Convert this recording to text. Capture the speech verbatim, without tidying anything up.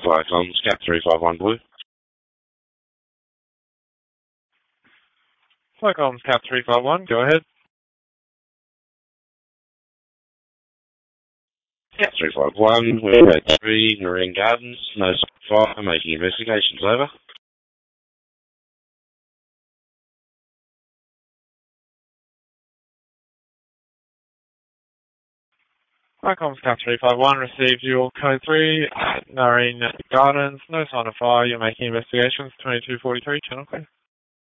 Flycoms, Cap three five one Blue. Flycoms, Cap three five one, go ahead. Cap three five one, we're at three Marine Gardens, no fire, making investigations, over. Flycoms, Cap three five one, received your code three, Marine Gardens, no sign of fire, you're making investigations, twenty-two forty-three, channel clear.